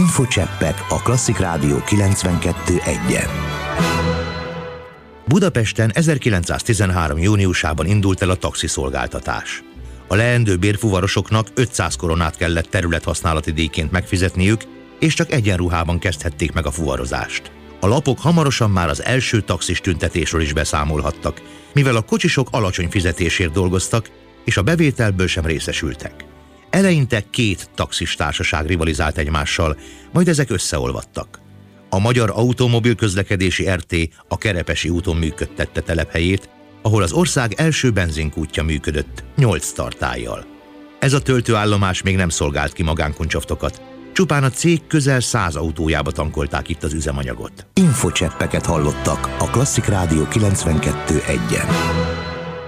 Infocseppek a Klasszik Rádió 92.1-en. Budapesten 1913. júniusában indult el a taxiszolgáltatás. A leendő bérfuvarosoknak 500 koronát kellett területhasználati díjként megfizetniük, és csak egyenruhában kezdhették meg a fuvarozást. A lapok hamarosan már az első taxis tüntetésről is beszámolhattak, mivel a kocsisok alacsony fizetésért dolgoztak, és a bevételből sem részesültek. Eleinte 2 taxis társaság rivalizált egymással, majd ezek összeolvadtak. A Magyar Automobil Közlekedési Rt. A Kerepesi úton működtette telephelyét, ahol az ország első benzinkútja működött, 8 tartállyal. Ez a töltőállomás még nem szolgált ki magánkuncsaftokat, csupán a cég közel 100 autójába tankolták itt az üzemanyagot. Infocseppeket hallottak a Klasszik Rádió 92.1-en.